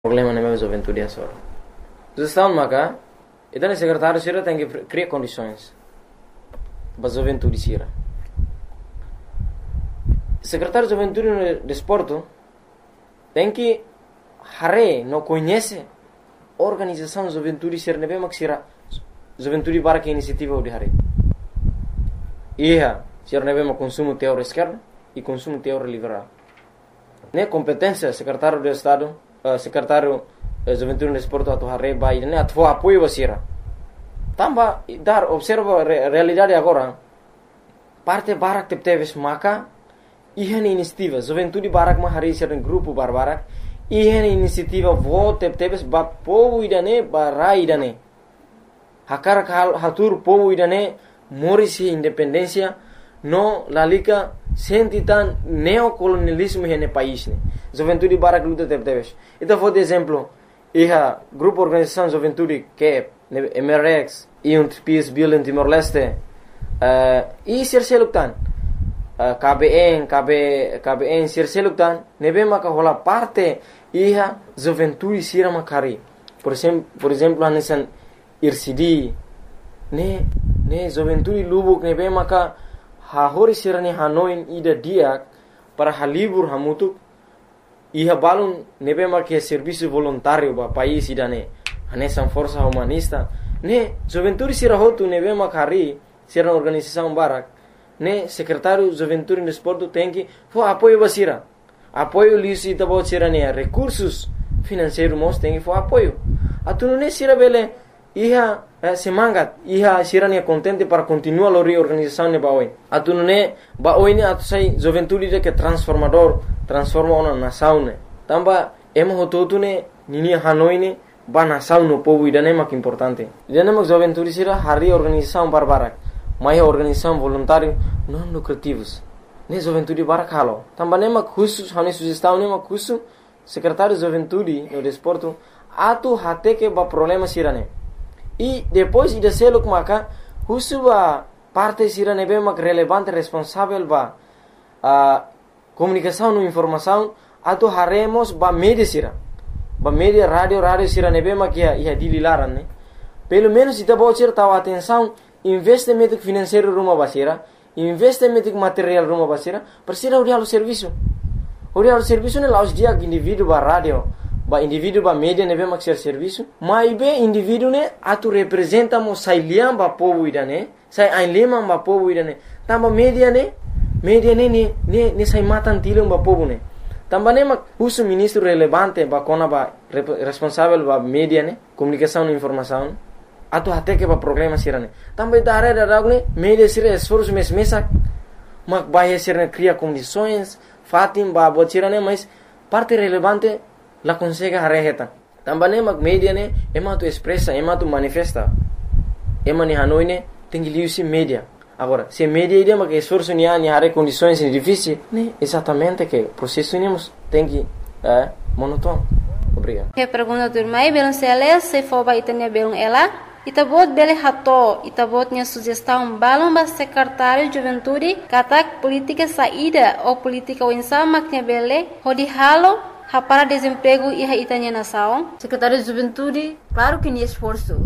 problema na minha juventude só. Sugestão maka, então o secretário sira tem que criar condições para a juventude sira. O secretário de juventude no desporto tem que não conhece a organização de juventude sira nebe mak sira juventude para que iniciativa de hare. Ia sira nebe mak consumo teórico esquerdo e consumo teórico liberal. Ne competência secretário de estado secretário juventude no desporto atu hare ba ine atu apoio basira. Tamba dar observa realidade agora. Parte barak teves maka ihan inisiativa juventude barak ma hari sira grupo barbarak ihan inisiativa vote teves ba povo idane ba idane. Hakar hatur povo idane morisi independência no lalika sentitan neocolonialismo hene país ne. Juventude barak luta teves. Então vou de exemplo, grupo organização juventude que MRX e Peace Building em Timor-Leste e Sirseluktan KBN Sirseluktan nebe maka hola parte juventude sira makari. Por exemplo, anesan IRCD ne juventude lubuk nebe maka hahori sira ne Hanoi ida diak para halibur hamutuk balun nebe marque serviço voluntário ba país idane anesan força humanista ne juventude sira hotu nebe makari sira organização barak ne secretário juventude no esporte tem que for apoio basira apoio lisi tabo sira ne recursos financeiros mos tem que for apoio atunu ne sira bele semangat sira ne contente para continuar a reorganização ne baoi atunu ne baoi ne atu sai juventude de que transforma uma nação ne tamba hototu ne nini Hanoi ne ba nação no povo idane mak importante idane mak juventude sira hari organização barbarak mai organização voluntário não lucrativos ne juventude barak halo tamba ne mak khusus hani sugestão ne mak khusus secretário de juventude no desporto atu hate que ba problema sira ne e depois ida seluk maka khusus ba parte sira ne be mak relevante responsável ba comunicação no informação atu haremos ba media sira ba media radio sira nebe makia ia dililaran ne pelo menos ita bo sira tahu atenção investimento financeiro rumah basira investimento material rumah basira persira urial serviço ne laus dia indivíduo ba radio ba indivíduo ba media nebe mak ser serviço mai be indivíduo ne atu representa mo sailiam ba povo idane sai ainlema ba povo idane tamba media ne sai matan tilung ba povo ne tamba ne mak usu ministro relevante ba kona ba responsável ba media ne comunicação e informação atu hate que ba problema sirane tamba idare da ne media sira esforço mesa mak bahia sira cria condições fatim ba botirane mas parte relevante la consegue hareheta tamba ne mak media ne tu expressa tu manifesta ni Hanoi ne tem que liusi media. Agora, se media ideia que esforço ni hare condições difíceis, né? Exatamente que processo nemos tem que monótono. Obrigado. Que pergunta turmai belum se for ba itanya belum ela, itabot bele hato, itabot nya sugestão balão ba secretário de juventude, katak política saída ou política winsa maknya bele, hodi halo para desemprego e itanya nação. Secretário de juventude, claro que ni esforço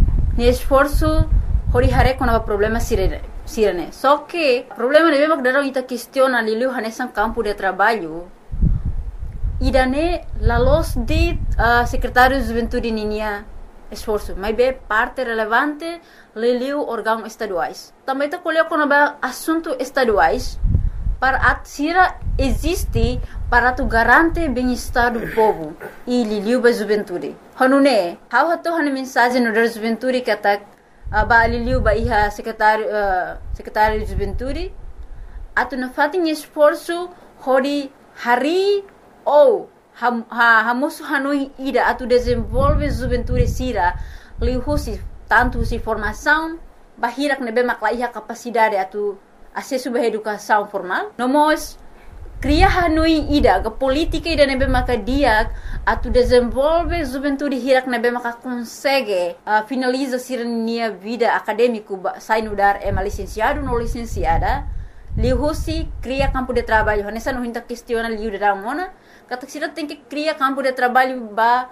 hori hare kona problema sirene. Só que problema de mesmo que darão ita questiona liu hanesan campo de trabalho. Idane la los de secretário de juventude ninia esforço, mas be parte relevante liu órgãos estaduais. Também tá colheu quando ba assunto estaduais para atira existe para tu garante bem-estar do povo e liu ba juventude. Hanune, how hato han mensagem no da juventude que tá ba liliu ba iha secretário de juventude atu na fatin esforço hori hari ou hamusu Hanoi ida atu desenvolve juventude sira liu husi tanto si formação bahirak nebe makla iha capacidade atu acesso ba educação formal nomos cria Hanoi ida ga política ida nebe maka diak atu desenvolve juventude hirak nebe maka consegue finaliza sirnia vida acadêmico sai no dar licenciado no licenciada liu husi cria campo de trabalho hanesa no hinta questiona liu da mona kata sira tem que criar campo de trabalho ba